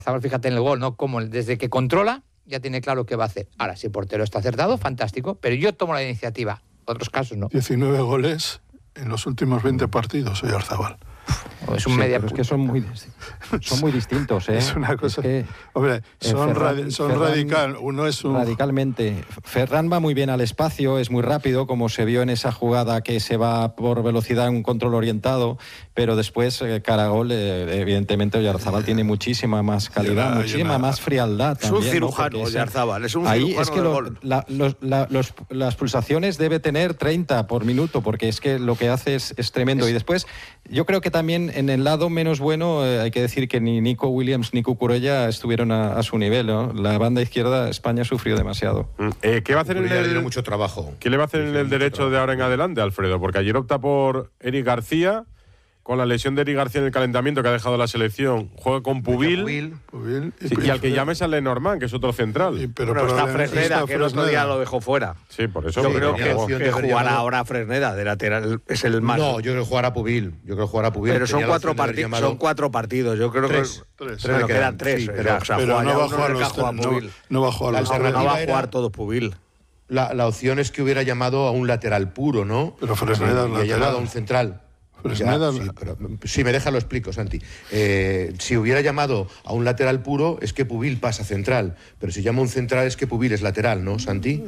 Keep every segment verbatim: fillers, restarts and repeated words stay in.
Oyarzabal, fíjate en el gol, ¿no? Como desde que controla, ya tiene claro qué va a hacer. Ahora, si el portero está acertado, fantástico, pero yo tomo la iniciativa. Otros casos no. diecinueve goles en los últimos veinte partidos, Oyarzabal. Es un sí, media pero es que son muy, son muy distintos, ¿eh? Es una cosa... Es que, hombre, son, eh, Ferran, radi son Ferran, radical. Uno es un... Radicalmente. Ferran va muy bien al espacio, es muy rápido, como se vio en esa jugada que se va por velocidad en un control orientado, pero después, eh, cara a gol, eh, evidentemente Oyarzabal tiene muchísima más calidad, una, muchísima una... más frialdad también. Es un cirujano, ¿no? Oyarzabal, es un ahí cirujano es que de lo, gol. La, los, la, los, las pulsaciones debe tener treinta por minuto, porque es que lo que hace es, es tremendo. Es... Y después, yo creo que también en el lado menos bueno, eh, hay que decir que ni Nico Williams ni Cucurella estuvieron a, a su nivel, ¿no? La banda izquierda, España sufrió demasiado. Eh, ¿Qué va a hacer en el, mucho trabajo. ¿Qué le va a hacer en el derecho trabajo. de ahora en adelante, Alfredo? Porque ayer opta por Eric García, con la lesión de Eric García en el calentamiento que ha dejado la selección. Juega con Pubil, Pubil, Pubil y, sí, y al que llames a Lenormand, que es otro central. Y, pero pero está Fresneda, que el otro día lo dejó fuera. Sí, por eso. Yo creo no que, jugó. que jugará llamado... ahora Fresneda, de lateral, es el más... No, yo creo que jugará Pubil. Yo creo que jugará Pubil. Pero son cuatro, partid llamado... son cuatro partidos, yo creo tres, que... Tres. Bueno, quedan tres. Sí, pero, o sea, pero no va a jugar los no, no va a jugar los tres. No va a jugar todo Pubil. La, la opción es que hubiera llamado a un lateral puro, ¿no? Pero Fresneda y ha llamado a un central. Fresneda... Ya, sí, pero, si me deja lo explico, Santi. Eh, si hubiera llamado a un lateral puro es que Pubil pasa central, pero si llama a un central es que Pubil es lateral, ¿no, Santi?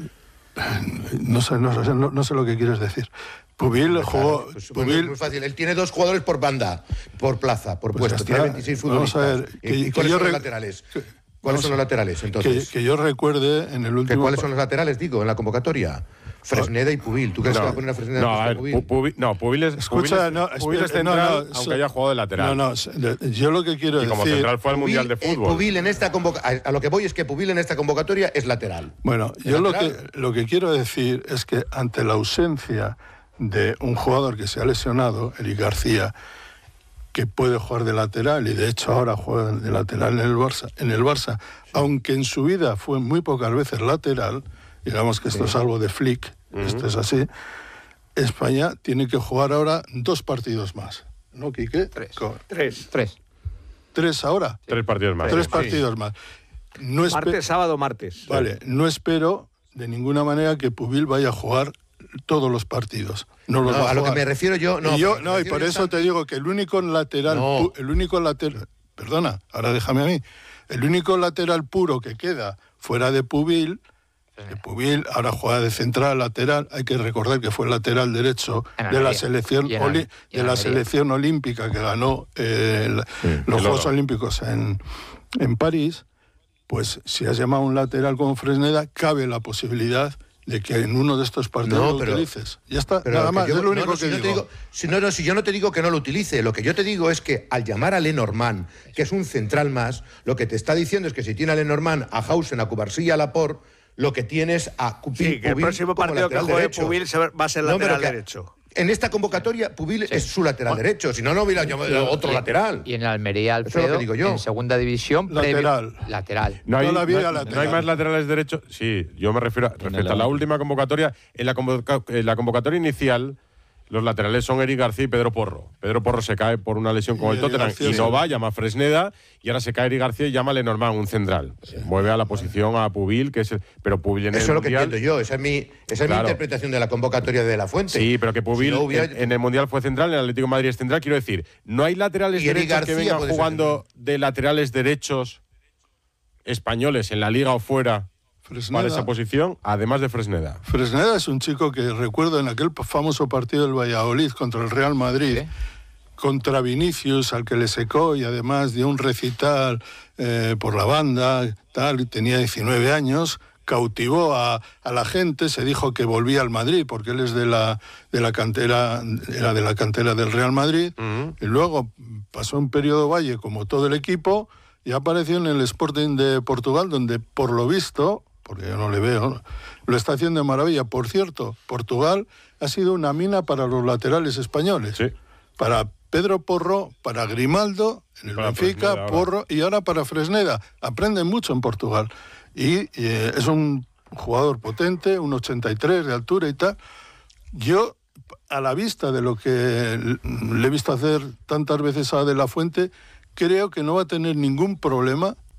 No sé, no sé, no, no sé lo que quieres decir. Pubil pues jugó... Claro, pues, Pubil... bueno, es muy fácil. Él tiene dos jugadores por banda, por plaza, por pues puesto. Tiene veintiséis futbolistas. Vamos a ver, que, ¿Y que cuáles yo son re... los laterales? Que, ¿Cuáles son los laterales, entonces? Que, que yo recuerde en el último... ¿Cuáles son los laterales, digo, en la convocatoria? Fresneda y Pubil. ¿Tú crees no, que va a poner a Fresneda? No, a ver, Pubil? Pubil, no, Pubil es, Escucha, Pubil no, es, Pubil es espera, central, no, no, aunque so, haya jugado de lateral. No, no, yo lo que quiero y decir... como central fue al Pubil, Mundial de Fútbol. Eh, Pubil en esta convoca a lo que voy es que Pubil en esta convocatoria es lateral. Bueno, ¿Es yo lateral? Lo, que, lo que quiero decir es que ante la ausencia de un jugador que se ha lesionado, Eric García, que puede jugar de lateral, y de hecho ahora juega de lateral en el Barça, en el Barça sí. Aunque en su vida fue muy pocas veces lateral, digamos que esto sí. Es algo de Flick, uh-huh. Esto es así, España tiene que jugar ahora dos partidos más, ¿no, Quique? Tres. Con... Tres. Tres. ¿Tres ahora? Sí. Tres partidos más. Tres sí. partidos más. No martes, sábado, martes. Vale, no espero de ninguna manera que Pubil vaya a jugar todos los partidos. No los no, va a, a lo jugar. que me refiero yo... No, y, yo, no, y por eso tan... te digo que el único lateral... No. Pu, el único lateral... Perdona, ahora déjame a mí. El único lateral puro que queda fuera de Pubil, sí. Que Pubil ahora juega de central, lateral, hay que recordar que fue el lateral derecho de la selección en oli, de la selección olímpica que ganó eh, el, sí, los Juegos Olímpicos en, en París. Pues si has llamado a un lateral como Fresneda, cabe la posibilidad de que en uno de estos partidos no, lo pero, utilices. Ya está, pero nada más, yo, es lo único no, no, que si digo. No digo si, no, no, si yo no te digo que no lo utilice, lo que yo te digo es que al llamar a Lenormand, que es un central más, lo que te está diciendo es que si tiene a Lenormand, a Hausen, a Cubarsí y a Laporte, lo que tienes a Pubil, sí, que el próximo partido que juegue Pubil va a ser lateral no, derecho. En esta convocatoria, Pubil sí. es su lateral bueno, derecho, si no, no hubiera llamado otro y, lateral. Y en el Almería, Alfredo, eso es lo que digo yo. En segunda división, lateral. Previo, lateral. No hay, no, no, lateral. no hay más laterales derechos. Sí, yo me refiero a, respecto a la última convocatoria. En la, convoca, en la convocatoria inicial, los laterales son Eric García y Pedro Porro. Pedro Porro se cae por una lesión con y el Tottenham García, y no sí. va, llama a Fresneda, y ahora se cae Eric García y llama a Lenormand, un central. Sí. Mueve a la posición a Pubil, que es el, pero Pubil en Eso el es lo Mundial, que entiendo yo, esa es mi, esa es claro. mi interpretación de la convocatoria de La Fuente. Sí, pero que Pubil si no hubiera... en, en el Mundial fue central, en el Atlético de Madrid es central, quiero decir, no hay laterales derechos García que vengan jugando de laterales derechos españoles en la Liga o fuera. Fresneda. Para esa posición, además de Fresneda. Fresneda es un chico que recuerdo en aquel famoso partido del Valladolid contra el Real Madrid, ¿sí? Contra Vinicius, al que le secó y además dio un recital eh, por la banda, tal, tenía diecinueve años, cautivó a, a la gente, se dijo que volvía al Madrid porque él es de la, de la cantera, era de la cantera del Real Madrid, uh-huh. Y luego pasó un periodo valle como todo el equipo y apareció en el Sporting de Portugal, donde por lo visto, porque yo no le veo, lo está haciendo de maravilla. Por cierto, Portugal ha sido una mina para los laterales españoles. Sí. Para Pedro Porro, para Grimaldo, en el para Benfica, Fresneda, Porro, ahora. Y ahora para Fresneda. Aprenden mucho en Portugal. Y eh, es un jugador potente, un ochenta y tres de altura y tal. Yo, a la vista de lo que le he visto hacer tantas veces a De La Fuente, creo que no va a tener ningún problema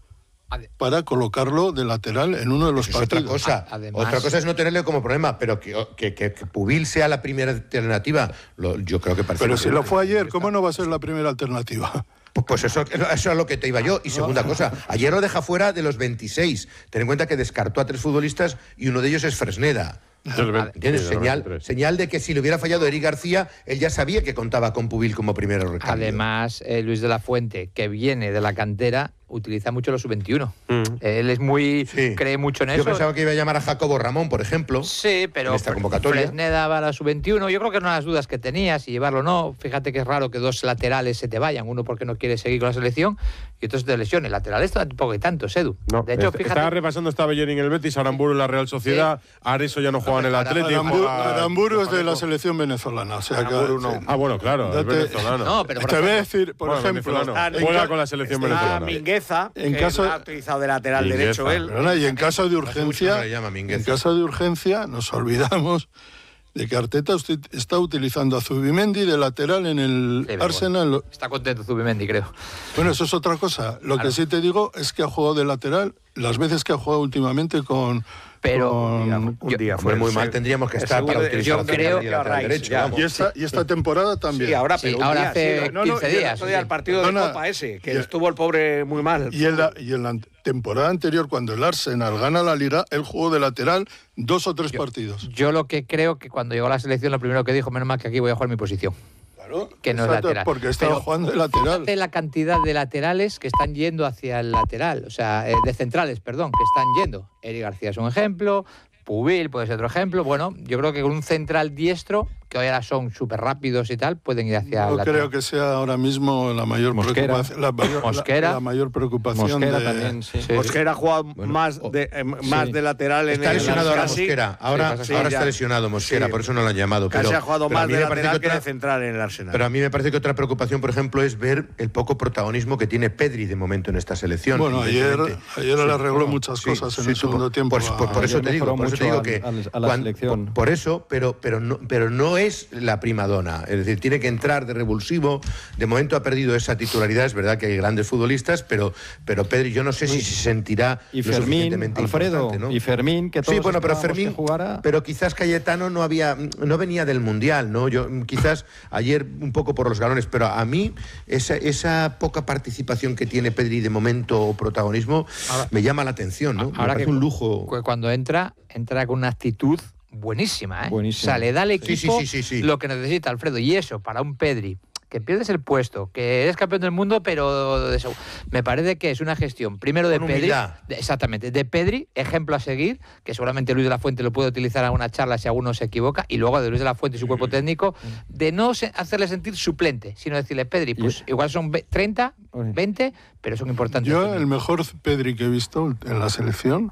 para colocarlo de lateral en uno de los es partidos. Otra cosa. Además, otra cosa es no tenerle como problema, pero que, que, que, que Pubil sea la primera alternativa, lo, yo creo que parece... Pero si lo fue ayer, ¿cómo no va a ser la primera alternativa? Pues eso, eso es lo que te iba yo. Y segunda cosa, ayer lo deja fuera de los veintiséis. Ten en cuenta que descartó a tres futbolistas y uno de ellos es Fresneda. ¿Entiendes? Sí, señal, señal de que si le hubiera fallado Eric García, él ya sabía que contaba con Pubil como primero recambio. Además, eh, Luis de la Fuente, que viene de la cantera, utiliza mucho los sub veintiuno. Mm. Él es muy... Sí. Cree mucho en eso. Yo pensaba que iba a llamar a Jacobo Ramón, por ejemplo. Sí, pero en esta convocatoria. Fresneda va a la sub veintiuno. Yo creo que es una de las dudas que tenía, si llevarlo o no. Fíjate que es raro que dos laterales se te vayan. Uno porque no quiere seguir con la selección y otro se te lesione. Laterales tampoco hay tantos, Edu. No, de hecho, fíjate... Estaba repasando, estaba Bellerín en el Betis, Aramburu en la Real Sociedad, sí. Areso ya no juega en el Atlético. Aramburu, Aramburu es de la selección venezolana. O sea, que, no. Sí. Ah, bueno, claro, Date, es venezolano. No, pero por te voy a decir, por bueno, ejemplo... Juega con la selección venezolana. Mingueza, en que caso, ha utilizado de lateral Mingueza, derecho él. Perdona, y en caso de urgencia, en caso de urgencia, nos olvidamos de que Arteta usted está utilizando a Zubimendi de lateral en el sí, Arsenal. Bueno. Está contento Zubimendi, creo. Bueno, eso es otra cosa. Lo claro. que sí te digo es que ha jugado de lateral las veces que ha jugado últimamente con... Pero con, un día, un día fue muy mal, tendríamos que estar para utilizar yo creo que lateral derecho. Ya, y, esta, y esta temporada también. Sí, ahora, pero sí, ahora día, hace sí, no, quince no, días. No, no, el partido de no, Copa ese, que y, estuvo el pobre muy mal. Y en, la, y en la temporada anterior, cuando el Arsenal gana la Liga, él jugó de lateral dos o tres yo, partidos. Yo lo que creo que cuando llegó a la selección, lo primero que dijo, menos mal que aquí voy a jugar mi posición. Claro, que no es lateral. Porque estaba jugando de lateral. Fíjate la cantidad de laterales que están yendo hacia el lateral, o sea, eh, de centrales, perdón, que están yendo. Eric García es un ejemplo, Pubil puede ser otro ejemplo. Bueno, yo creo que con un central diestro, que hoy ahora son súper rápidos y tal, pueden ir hacia Yo el lateral. creo que sea ahora mismo la mayor Mosquera. preocupación. La mayor, Mosquera. La, la mayor preocupación Mosquera de... también, sí. Sí. Mosquera ha jugado bueno, más, de, eh, más sí. de lateral en está el... lesionado ahora casi, Mosquera. Ahora, sí, ahora está lesionado Mosquera, sí. por eso no lo han llamado. Casi pero, ha jugado pero más de lateral que, que otra, de central en el Arsenal. Pero a mí me parece que otra preocupación, por ejemplo, es ver el poco protagonismo que tiene Pedri de momento en esta selección. Bueno, ayer, ayer sí, le arregló bueno, muchas sí, cosas en sí, el segundo tiempo. Por, por, por eso te digo, por eso te digo que... A, a la cuando, por, por eso, pero, pero, no, pero no es la primadona. Es decir, tiene que entrar de revulsivo. De momento ha perdido esa titularidad. Es verdad que hay grandes futbolistas, pero, pero Pedri, yo no sé si se sentirá y lo Fermín, suficientemente Alfredo, ¿no? Y Fermín, que todos sí, bueno, pero Fermín, que jugara... pero quizás Cayetano no había, no venía del Mundial, ¿no? Yo quizás ayer un poco por los galones, pero a mí esa, esa poca participación que tiene Pedri de momento o protagonismo ahora, me llama la atención, ¿no? Ahora me que un lujo. Cuando entra, entra con una actitud buenísima, ¿eh? Buenísima. O sea, le da al equipo sí, sí, sí, sí. lo que necesita Alfredo. Y eso, para un Pedri, que pierdes el puesto, que eres campeón del mundo, pero de eso, me parece que es una gestión, primero de Con Pedri, humildad. de, exactamente, de Pedri, ejemplo a seguir, que seguramente Luis de la Fuente lo puede utilizar en alguna charla si alguno se equivoca, y luego de Luis de la Fuente y su cuerpo técnico, de no se, hacerle sentir suplente, sino decirle, Pedri, pues igual son treinta, veinte, pero son importantes. Yo el mejor Pedri que he visto en la selección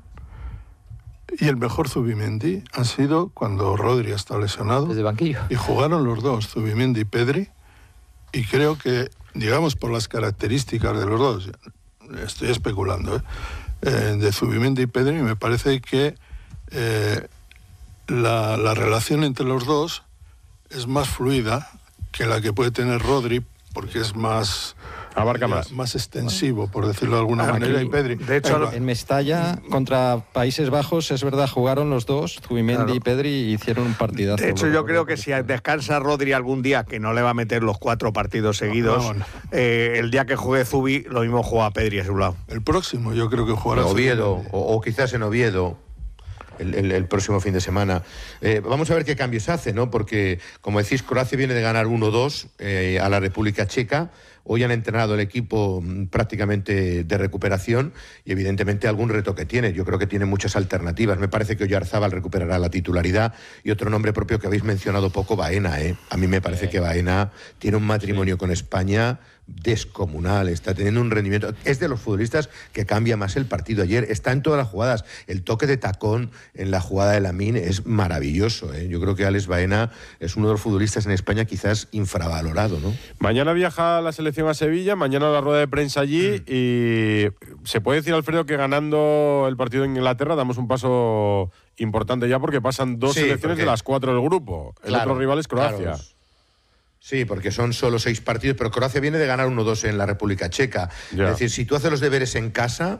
y el mejor Zubimendi han sido cuando Rodri está lesionado. Desde el banquillo. Y jugaron los dos, Zubimendi y Pedri. Y creo que, digamos, por las características de los dos, estoy especulando, ¿eh? Eh, de Zubimendi y Pedri, me parece que eh, la, la relación entre los dos es más fluida que la que puede tener Rodri, porque es más... Abarca más. Más extensivo, por decirlo de alguna Aquí, manera, y Pedri. De hecho, en Mestalla, contra Países Bajos, es verdad, jugaron los dos, Zubimendi claro. y Pedri, y hicieron un partidazo. De hecho, yo creo que si descansa Rodri algún día, que no le va a meter los cuatro partidos seguidos, no, no, no. Eh, el día que juegue Zubi, lo mismo juega Pedri a su lado. El próximo, yo creo que jugará... Oviedo, o, o quizás en Oviedo. El, el, el próximo fin de semana. Eh, vamos a ver qué cambios hace, ¿no? Porque, como decís, Croacia viene de ganar uno dos eh, a la República Checa. Hoy han entrenado el equipo prácticamente de recuperación y evidentemente algún reto que tiene. Yo creo que tiene muchas alternativas. Me parece que Oyarzábal recuperará la titularidad y otro nombre propio que habéis mencionado poco, Baena, ¿eh? A mí me parece que Baena tiene un matrimonio sí. con España descomunal, está teniendo un rendimiento, es de los futbolistas que cambia más el partido. Ayer está en todas las jugadas, el toque de tacón en la jugada de Lamine es maravilloso, ¿eh? Yo creo que Alex Baena es uno de los futbolistas en España quizás infravalorado, ¿no? Mañana viaja la selección a Sevilla, mañana la rueda de prensa allí mm. y se puede decir, Alfredo, que ganando el partido en Inglaterra damos un paso importante ya porque pasan dos sí, selecciones porque... de las cuatro del grupo, el claro, otro rival es Croacia. Claro. Sí, porque son solo seis partidos, pero Croacia viene de ganar uno dos en la República Checa. Ya. Es decir, si tú haces los deberes en casa,